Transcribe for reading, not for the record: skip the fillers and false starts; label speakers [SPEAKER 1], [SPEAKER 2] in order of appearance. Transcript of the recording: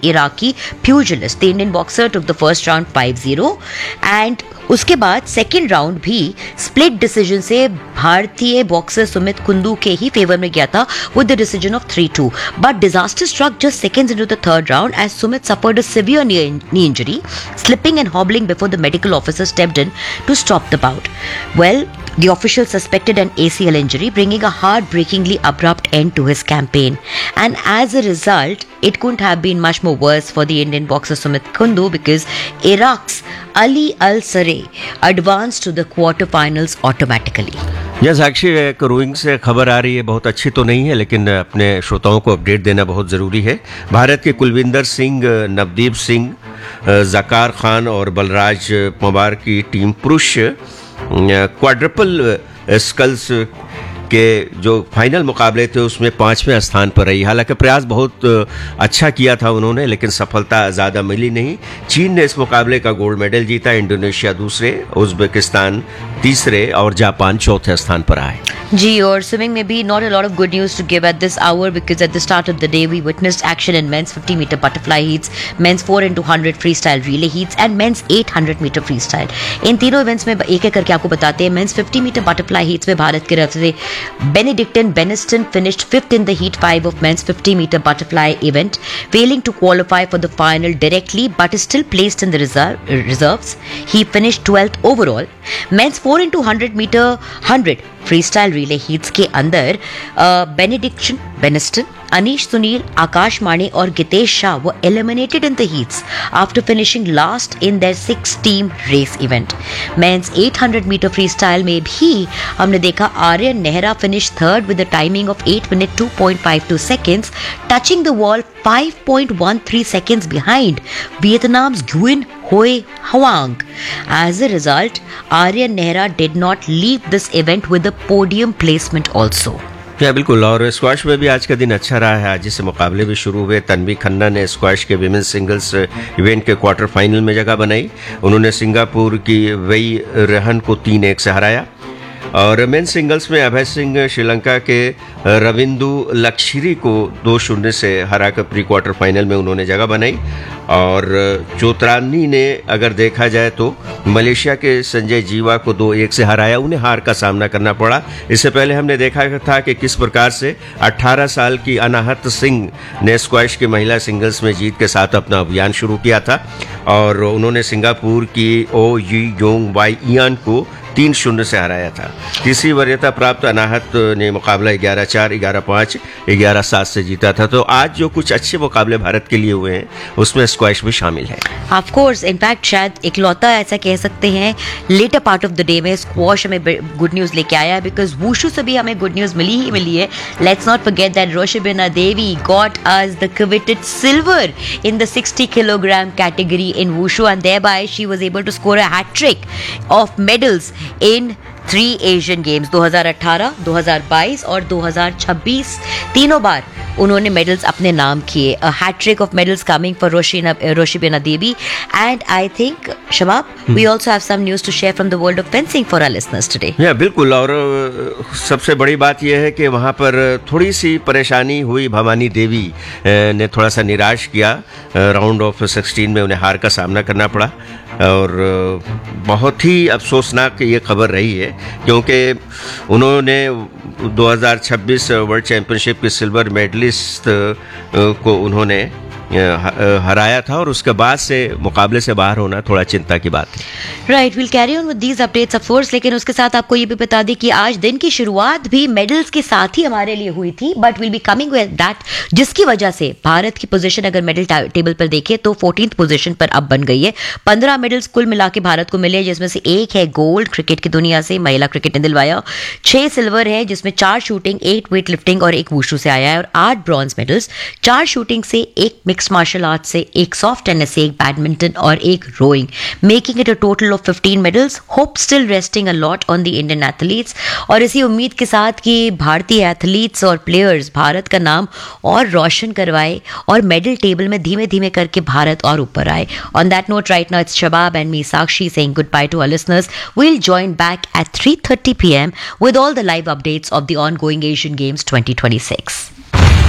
[SPEAKER 1] Iraqi pugilist. The Indian boxer took the first round 5-0 and उसके बाद second round भी split decision से भारतीय बॉक्सर सुमित कुंदू के ही फेवर में गया था with the decision of 3-2. But disaster struck just seconds into the third round as Sumit suffered a severe knee injury, slipping and hobbling before the medical officer stepped in to stop the bout. Well, the official suspected an ACL injury, bringing a heartbreakingly abrupt end to his campaign. And as a result, it couldn't have been much more worse for the Indian boxer Sumit Kundu because Iraq's Ali Al Sareh advanced to the quarterfinals automatically.
[SPEAKER 2] Yes, साक्षी, एक rowing से खबर आ रही है, बहुत अच्छी तो नहीं है लेकिन अपने श्रोताओं को अपडेट देना बहुत ज़रूरी है. भारत के कुलविंदर सिंह, नवदीप सिंह, ज़कार खान और बलराज पवार की टीम पुरुष क्वाड्रपल स्कल्स के जो फाइनल मुकाबले थे उसमें 5वें स्थान पर रही. हालांकि प्रयास बहुत अच्छा किया था उन्होंने लेकिन सफलता ज़्यादा मिली नहीं. चीन ने इस मुकाबले का गोल्ड मेडल जीता, इंडोनेशिया दूसरे, उज्बेकिस्तान तीसरे और जापान चौथे स्थान पर आए.
[SPEAKER 1] जी, और स्विमिंग में भी not a lot of good news to give at this hour because at the start of the day we witnessed action in men's 50-meter butterfly heats, men's 4x100 freestyle relay heats and men's 800-meter freestyle. इन तीनों events में एक एक करके आपको बताते हैं. men's 50-meter butterfly heats में भारत की तरफ से Benedictine Beniston finished 5th in the heat 5 of men's 50-meter butterfly event, failing to qualify for the final directly but is still placed in the reserves. He finished 12th overall. Men's 4x100-meter 100 freestyle relay heats के अंदर benediction बेनिस्टन, Anish Sunil, आकाश माणे और Gitesh Shah were eliminated in the heats after finishing last in their 6-team race event. Men's 800-meter freestyle में भी हमने देखा Aryan Nehra finished third with a timing of 8 minutes 2.52 seconds, touching the wall 5.13 seconds behind Vietnam's Nguyen Hoi Hoang. As a result, Aryan Nehra did not leave this event with a podium placement also.
[SPEAKER 2] या बिल्कुल. और squash में भी आज का दिन अच्छा रहा है. आज से मुकाबले भी शुरू हुए. तन्वी खन्ना ने स्क्वैश के विमेंस सिंगल्स इवेंट के क्वार्टर फाइनल में जगह बनाई. उन्होंने सिंगापुर की वई रहन को 3-1 से हराया. और मेन सिंगल्स में अभय सिंह श्रीलंका के रविंदु लक्ष्यरी को 2-0 से हराकर प्री क्वार्टर फाइनल में उन्होंने जगह बनाई. और चोत्रानी ने अगर देखा जाए तो मलेशिया के संजय जीवा को 2-1 से हराया. उन्हें हार का सामना करना पड़ा. इससे पहले हमने देखा था कि किस प्रकार से 18 साल की अनाहत सिंह ने स्क्वैश के महिला सिंगल्स में जीत के साथ अपना अभियान शुरू किया था और उन्होंने सिंगापुर की ओ यी योंग वाई इयान को 3-0 से हराया था. तीसरी वरीयता प्राप्त अनाहत ने मुकाबला 11-4, 11-5, 11-7 से जीता था. तो आज जो कुछ अच्छे मुकाबले भारत के लिए हुए हैं उसमें स्क्वैश भी शामिल है.
[SPEAKER 1] ऑफ कोर्स, इनफैक्ट शायद इकलौता ऐसा कह सकते हैं letter part of the day में स्क्वॉश हमें गुड न्यूज लेके आया बिकॉज वुशु से भी हमें गुड न्यूज मिली है. Let's not forget that Roshibina Devi got us the coveted silver in the 60 kilogram category in wushu and thereby she was able to score a hat trick of medals in 3 Asian Games 2018, 2022 और 2026. तीनों बार उन्होंने medals अपने नाम किए. A hat trick of medals coming for Roshibena Devi. And I think, Shabab, we also have some news to share from the world of fencing for our listeners today.
[SPEAKER 2] बिल्कुल. और सबसे बड़ी बात यह है कि वहाँ पर थोड़ी सी परेशानी हुई. भवानी देवी ने थोड़ा सा निराश किया. राउंड ऑफ 16 में उन्हें हार का सामना करना पड़ा और बहुत ही अफसोसनाक ये खबर रही है क्योंकि उन्होंने 2026 वर्ल्ड चैंपियनशिप के सिल्वर मेडलिस्ट को उन्होंने हराया था और उसके बाद से मुकाबले से बाहर होना थोड़ा चिंता की बात है.
[SPEAKER 1] Right, will carry on with these updates of course. लेकिन उसके साथ आपको ये भी बता दें कि आज दिन की शुरुआत भी मेडल्स के साथ ही हमारे लिए हुई थी but will be coming with that, जिसकी वजह से भारत की पोजीशन अगर मेडल टेबल पर देखें तो 14th पोजीशन पर अब बन गई है. 15 मेडल्स कुल मिला के भारत को मिले जिसमें से एक है गोल्ड क्रिकेट की दुनिया से, महिला क्रिकेट ने दिलवाया. 6 सिल्वर है जिसमें 4 शूटिंग, 8 वेट लिफ्टिंग और 1 वुशु से आया है और 8 ब्रॉन्ज मेडल्स, 4 शूटिंग से, 1 मिक्स्ड मार्शल आर्ट से, 1 सॉफ्ट टेनिस से, 1 बैडमिंटन और 1 rowing, making it a total of 15 medals. Hope still resting a lot on the Indian athletes और इसी उम्मीद के साथ कि भारतीय एथलीट्स और प्लेयर्स भारत का नाम और रोशन करवाए और मेडल टेबल में धीमे धीमे करके भारत और ऊपर आए. On that note, right now it's Shabab and me Sakshi saying goodbye to our listeners. We'll join back at 3:30 p.m. with all the live updates of the ongoing Asian Games 2026.